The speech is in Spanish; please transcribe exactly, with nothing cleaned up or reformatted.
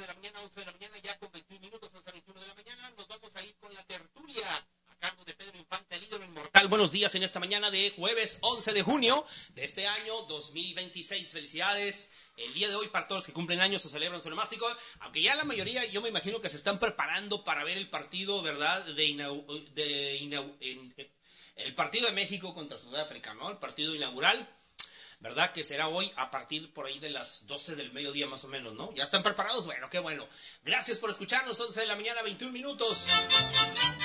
de la mañana, once de la mañana, ya con veintiún minutos, once a veintiuno de la mañana. Nos vamos a ir con la tertulia a cargo de Pedro Infante, el ídolo inmortal. Buenos días en esta mañana de jueves once de junio de este año dos mil veintiséis. Felicidades. El día de hoy, para todos los que cumplen años, se celebran su onomástico, aunque ya la mayoría, yo me imagino que se están preparando para ver el partido, ¿verdad? De, inau, de inau, en, el partido de México contra Sudáfrica, ¿no? El partido inaugural, ¿verdad? Que será hoy a partir por ahí de las doce del mediodía más o menos, ¿no? ¿Ya están preparados? Bueno, qué bueno. Gracias por escucharnos, once de la mañana, veintiún minutos.